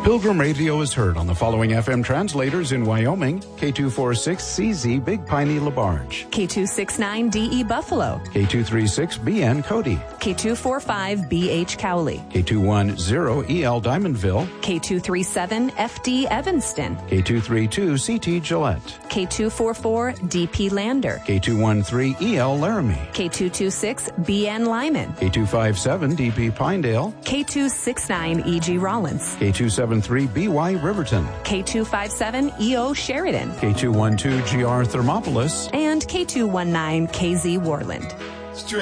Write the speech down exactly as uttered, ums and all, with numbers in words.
Pilgrim Radio is heard on the following F M translators in Wyoming: K two forty-six C Z Big Piney LaBarge, K two sixty-nine D E Buffalo, K two thirty-six B N Cody, K two forty-five B H Cowley, K two ten E L Diamondville, K two thirty-seven F D Evanston, K two thirty-two C T Gillette, K two forty-four D P Lander, K two thirteen E L Laramie, K two twenty-six B N Lyman, K two fifty-seven D P Pinedale, K two sixty-nine E G Rollins, K two seventy-three B Y Riverton, K two fifty-seven E O Sheridan, K two twelve G R Thermopolis, and K two nineteen K Z Worland.